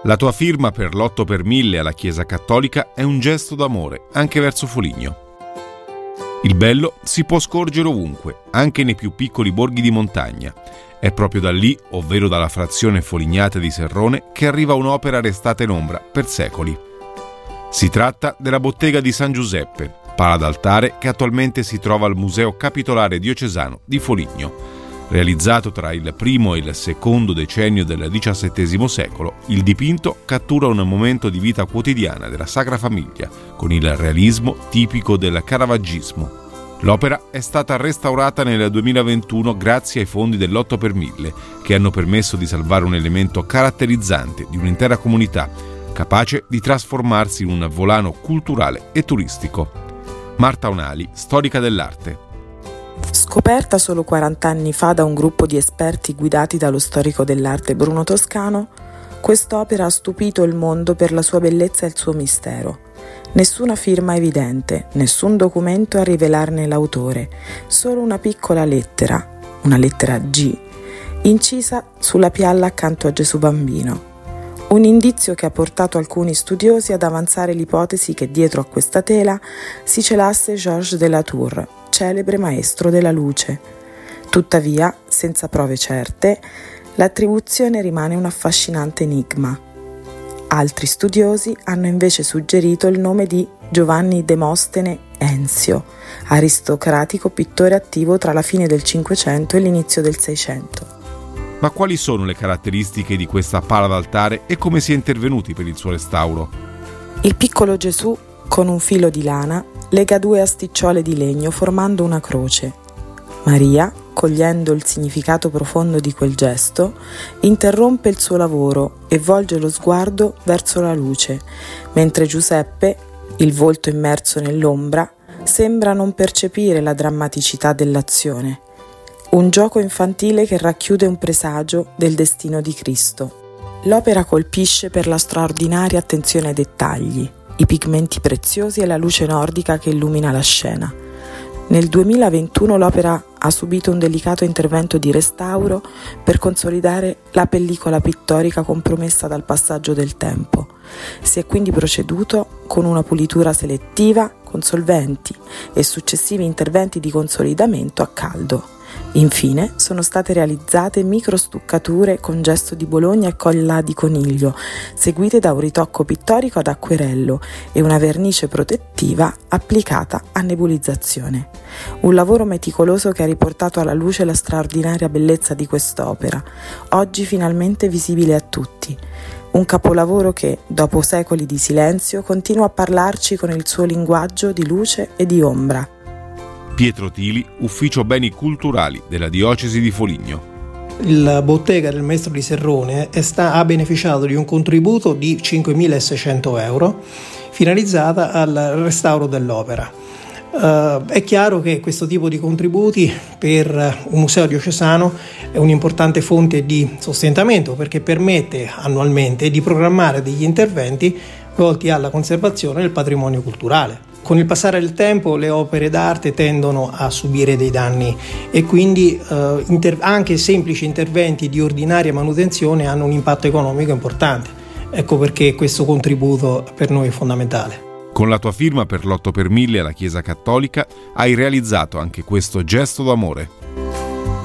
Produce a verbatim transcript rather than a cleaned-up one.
La tua firma per l'otto per mille alla Chiesa Cattolica è un gesto d'amore anche verso Foligno. Il bello si può scorgere ovunque, anche nei più piccoli borghi di montagna. È proprio da lì, ovvero dalla frazione Folignate di Serrone, che arriva un'opera restata in ombra per secoli. Si tratta della Bottega di San Giuseppe, pala d'altare che attualmente si trova al Museo Capitolare Diocesano di Foligno. Realizzato tra il primo e il secondo decennio del diciassettesimo secolo, il dipinto cattura un momento di vita quotidiana della Sacra Famiglia, con il realismo tipico del caravaggismo. L'opera è stata restaurata nel duemilaventuno grazie ai fondi dell'otto per mille, che hanno permesso di salvare un elemento caratterizzante di un'intera comunità, capace di trasformarsi in un volano culturale e turistico. Marta Onali, storica dell'arte. Scoperta solo quaranta anni fa da un gruppo di esperti guidati dallo storico dell'arte Bruno Toscano, quest'opera ha stupito il mondo per la sua bellezza e il suo mistero. Nessuna firma evidente, nessun documento a rivelarne l'autore, solo una piccola lettera, una lettera G, incisa sulla pialla accanto a Gesù Bambino. Un indizio che ha portato alcuni studiosi ad avanzare l'ipotesi che dietro a questa tela si celasse Georges de la Tour, celebre maestro della luce. Tuttavia, senza prove certe, l'attribuzione rimane un affascinante enigma. Altri studiosi hanno invece suggerito il nome di Giovanni Demostene Enzio, aristocratico pittore attivo tra la fine del Cinquecento e l'inizio del Seicento. Ma quali sono le caratteristiche di questa pala d'altare e come si è intervenuti per il suo restauro? Il piccolo Gesù, con un filo di lana, lega due asticciole di legno formando una croce. Maria, cogliendo il significato profondo di quel gesto, interrompe il suo lavoro e volge lo sguardo verso la luce, mentre Giuseppe, il volto immerso nell'ombra, sembra non percepire la drammaticità dell'azione. Un gioco infantile che racchiude un presagio del destino di Cristo. L'opera colpisce per la straordinaria attenzione ai dettagli, i pigmenti preziosi e la luce nordica che illumina la scena. Nel duemilaventuno l'opera ha subito un delicato intervento di restauro per consolidare la pellicola pittorica compromessa dal passaggio del tempo. Si è quindi proceduto con una pulitura selettiva, con solventi e successivi interventi di consolidamento a caldo. Infine sono state realizzate microstuccature con gesso di Bologna e colla di coniglio, seguite da un ritocco pittorico ad acquerello e una vernice protettiva applicata a nebulizzazione. Un lavoro meticoloso che ha riportato alla luce la straordinaria bellezza di quest'opera, oggi finalmente visibile a tutti. Un capolavoro che, dopo secoli di silenzio, continua a parlarci con il suo linguaggio di luce e di ombra. Pietro Tili, Ufficio Beni Culturali della Diocesi di Foligno. La bottega del maestro di Serrone è sta, ha beneficiato di un contributo di cinquemilaseicento euro finalizzata al restauro dell'opera. Uh, è chiaro che questo tipo di contributi per un museo diocesano è un'importante fonte di sostentamento perché permette annualmente di programmare degli interventi volti alla conservazione del patrimonio culturale. Con il passare del tempo le opere d'arte tendono a subire dei danni e quindi eh, inter- anche semplici interventi di ordinaria manutenzione hanno un impatto economico importante. Ecco perché questo contributo per noi è fondamentale. Con la tua firma per l'otto per mille alla Chiesa Cattolica hai realizzato anche questo gesto d'amore.